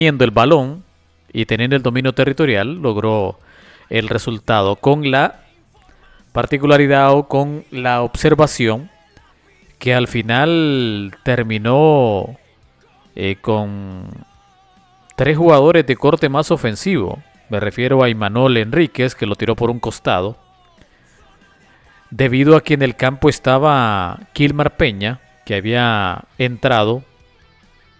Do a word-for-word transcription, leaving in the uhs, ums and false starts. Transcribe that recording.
teniendo el balón y teniendo el dominio territorial, logró el resultado con la particularidad o con la observación que al final terminó eh, con tres jugadores de corte más ofensivo. Me refiero a Imanol Enríquez, que lo tiró por un costado, debido a que en el campo estaba Kilmar Peña, que había entrado